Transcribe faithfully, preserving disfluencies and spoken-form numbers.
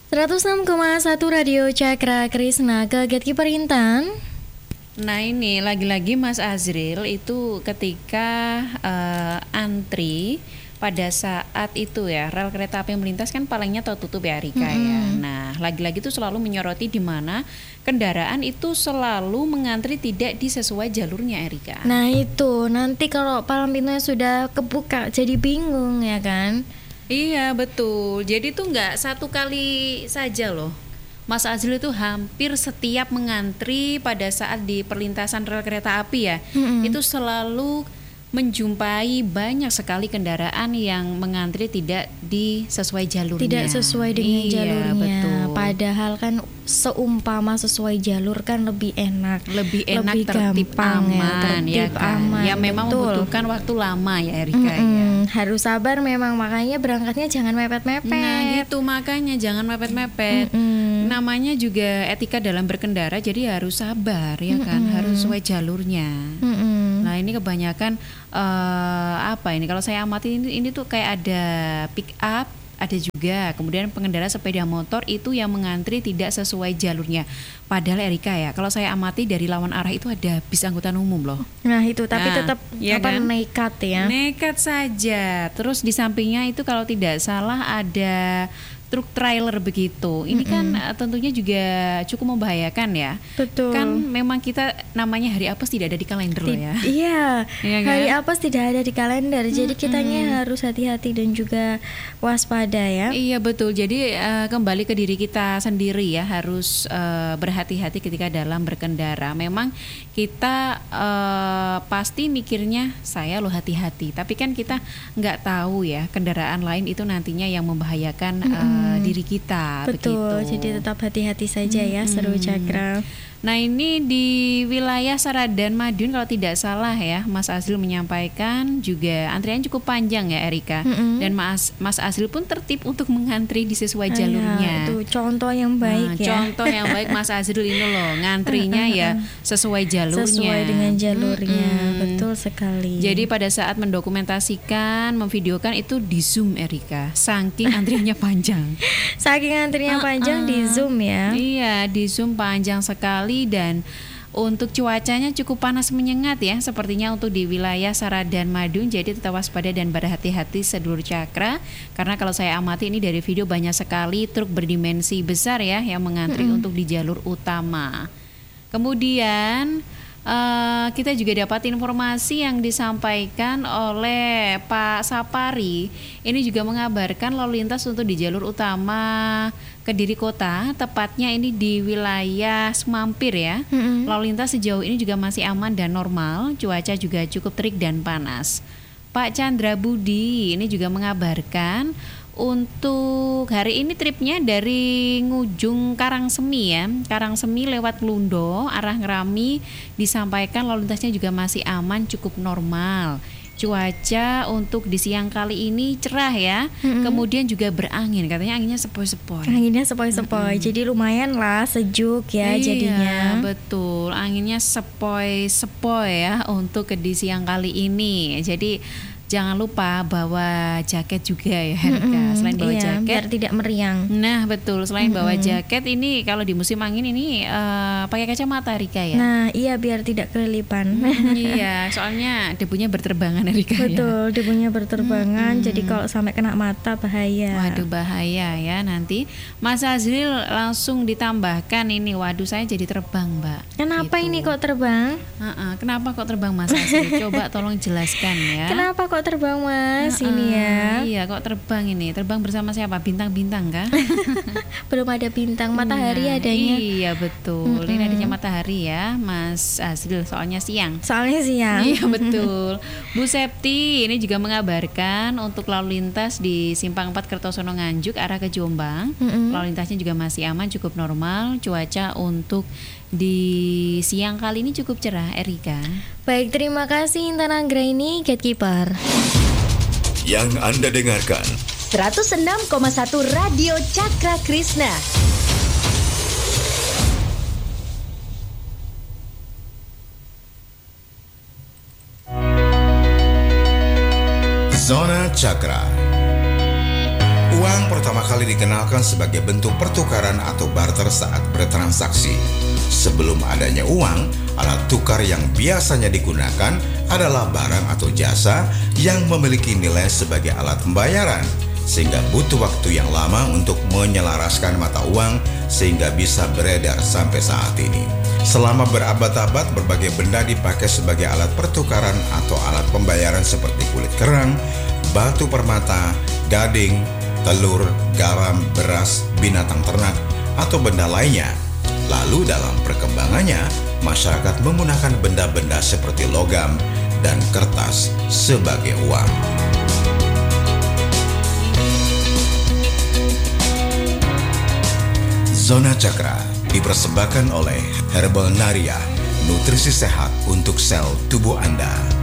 seratus enam koma satu Radio Cakra Krisna ke Gatekeeper Intan. Nah ini lagi-lagi Mas Azril itu ketika uh, antri pada saat itu ya rel kereta api yang melintas kan palingnya tertutup ya Rika mm-hmm. ya. Nah lagi-lagi itu selalu menyoroti di mana kendaraan itu selalu mengantri tidak di sesuai jalurnya Erika. Nah itu nanti kalau palang pintunya sudah kebuka jadi bingung ya kan. Iya betul, jadi tuh nggak satu kali saja loh Mas Azril itu hampir setiap mengantri pada saat di perlintasan rel kereta api ya mm-hmm. itu selalu menjumpai banyak sekali kendaraan yang mengantri tidak di sesuai jalurnya. Tidak sesuai dengan iya, jalurnya. Betul. Padahal kan seumpama sesuai jalur kan lebih enak, lebih enak, lebih tertib, gampang, aman, ya, tertib, ya kan. aman. Ya memang betul. membutuhkan waktu lama ya Erika mm-hmm. ya. Harus sabar memang, makanya berangkatnya jangan mepet-mepet. Nah gitu makanya jangan mepet-mepet. Mm-hmm. Namanya juga etika dalam berkendara, jadi harus sabar ya kan, mm-hmm. harus sesuai jalurnya. Mm-hmm. Nah ini kebanyakan uh, apa ini? Kalau saya amati ini, ini tuh kayak ada pick up, ada juga kemudian pengendara sepeda motor itu yang mengantri tidak sesuai jalurnya. Padahal Erika ya, kalau saya amati dari lawan arah itu ada bis angkutan umum loh. Nah itu tapi nah, tetap ya apa kan? nekat ya. Nekat saja. Terus di sampingnya itu kalau tidak salah ada truk trailer begitu. Ini mm-hmm. kan tentunya juga cukup membahayakan ya. Betul. Kan memang kita namanya hari apes tidak ada di kalender loh ya. Iya. Ya kan? Hari apes tidak ada di kalender. Mm-hmm. Jadi kitanya harus hati-hati dan juga waspada ya. Iya betul. Jadi uh, kembali ke diri kita sendiri ya, harus uh, berhati-hati ketika dalam berkendara. Memang kita uh, pasti mikirnya saya loh hati-hati, tapi kan kita nggak tahu ya kendaraan lain itu nantinya yang membahayakan mm-hmm. uh, diri kita. Betul, begitu. jadi tetap hati-hati saja ya, hmm. Seru Cakra. Nah ini di wilayah Saradan Madiun kalau tidak salah ya, Mas Azril menyampaikan juga antrian cukup panjang ya Erika. Mm-hmm. Dan Mas Mas Azril pun tertib untuk mengantri di sesuai jalurnya. Itu contoh yang baik nah, ya. Contoh yang baik Mas Azril ini loh, ngantrinya ya sesuai jalurnya. Sesuai dengan jalurnya, mm-hmm. betul sekali. Jadi pada saat mendokumentasikan, memvideokan itu di zoom Erika, saking antriannya panjang. Saking antriannya uh-uh. panjang di zoom ya. Iya, di zoom panjang sekali. Dan untuk cuacanya cukup panas menyengat ya, sepertinya untuk di wilayah Saradan Madiun. Jadi tetap waspada dan berhati-hati sedulur Cakra, karena kalau saya amati ini dari video banyak sekali truk berdimensi besar ya yang mengantri mm-hmm. untuk di jalur utama. Kemudian Uh, kita juga dapat informasi yang disampaikan oleh Pak Sapari. Ini juga mengabarkan lalu lintas untuk di jalur utama Kediri Kota, tepatnya ini di wilayah Semampir ya. Mm-hmm. Lalu lintas sejauh ini juga masih aman dan normal, cuaca juga cukup terik dan panas. Pak Chandra Budi ini juga mengabarkan untuk hari ini tripnya dari Ngujung Karangsemi ya, Karangsemi lewat Lundo arah Ngerami, disampaikan lalu lintasnya juga masih aman, cukup normal. Cuaca untuk di siang kali ini cerah ya, mm-hmm. kemudian juga berangin, katanya anginnya sepoi-sepoi. Anginnya sepoi-sepoi, mm-hmm. jadi lumayan lah sejuk ya iya, jadinya. Betul, anginnya sepoi-sepoi ya untuk di siang kali ini. Jadi jangan lupa bawa jaket juga ya Erika. Mm-hmm. Selain bawa iya, jaket biar tidak meriang. Nah betul, selain mm-hmm. bawa jaket ini kalau di musim angin ini uh, pakai kacamata Rika ya. Nah iya, biar tidak kelilipan. Hmm, iya, soalnya debunya berterbangan Rika. Betul, ya. debunya berterbangan. Mm-hmm. Jadi kalau sampai kena mata bahaya. Waduh bahaya ya nanti. Mas Azril langsung ditambahkan ini, waduh saya jadi terbang Mbak. Kenapa gitu. Ini kok terbang? Uh-uh, kenapa kok terbang Mas Azril? Coba tolong jelaskan ya. Kenapa kok terbang Mas uh-uh, ini ya? Iya kok terbang ini, terbang bersama siapa? Bintang-bintang kah? Belum ada bintang, matahari nah, adanya. Iya betul, mm-hmm. ini adanya matahari ya Mas Azril, soalnya siang. Soalnya siang. Iya betul. Bu Septi ini juga mengabarkan untuk lalu lintas di Simpang empat Kertosono Nganjuk arah ke Jombang, mm-hmm. lalu lintasnya juga masih aman, cukup normal. Cuaca untuk di siang kali ini cukup cerah Erika. Baik, terima kasih Intan Anggraini, Gatekeeper. Yang Anda dengarkan seratus enam koma satu Radio Cakra Krisna. Zona Cakra. Uang pertama kali dikenalkan sebagai bentuk pertukaran atau barter saat bertransaksi. Sebelum adanya uang, alat tukar yang biasanya digunakan adalah barang atau jasa yang memiliki nilai sebagai alat pembayaran, sehingga butuh waktu yang lama untuk menyelaraskan mata uang sehingga bisa beredar sampai saat ini. Selama berabad-abad, berbagai benda dipakai sebagai alat pertukaran atau alat pembayaran seperti kulit kerang, batu permata, gading, telur, garam, beras, binatang ternak, atau benda lainnya. Lalu dalam perkembangannya, masyarakat menggunakan benda-benda seperti logam dan kertas sebagai uang. Zona Cakra dipersembahkan oleh Herbal Naria, nutrisi sehat untuk sel tubuh Anda.